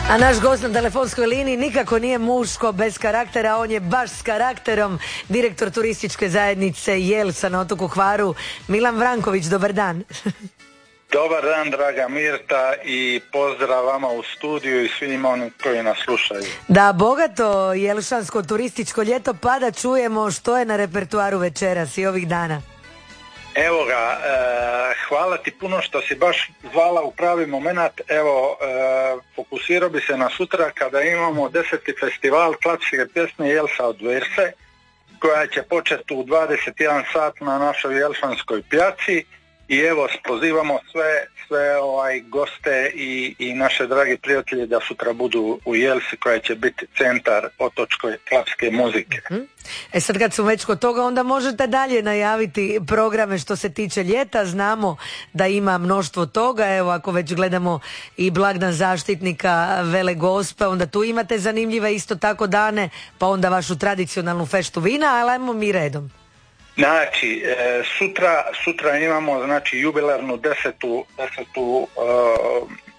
A naš gost na telefonskoj liniji nikako nije muško bez karaktera, on je baš s karakterom, direktor turističke zajednice Jelsa na otoku Hvaru, Milan Vranković, dobar dan. Dobar dan, draga Mirta, i pozdrav vama u studiju i svima onim koji nas slušaju. Da, bogato jelšansko turističko ljeto pada, čujemo što je na repertuaru večeras i ovih dana. Evo ga, hvala ti puno što si baš zvala u pravi moment. Evo, fokusirao bi se na sutra kada imamo 10. festival klasične pjesme Jelsa od Verse, koja će početi u 21 sat na našoj Jelšanskoj pijaci. I evo, pozivamo sve goste i naše dragi prijatelje da sutra budu u Jelsi, koja će biti centar otočkoj klapske muzike. E sad kad smo već kod toga, onda možete dalje najaviti programe što se tiče ljeta. Znamo da ima mnoštvo toga. Evo, ako već gledamo i blagdan zaštitnika Velegospe, onda tu imate zanimljive isto tako dane, pa onda vašu tradicionalnu feštu vina, ali ajmo mi redom. Znači, sutra imamo, znači, jubilarnu 10.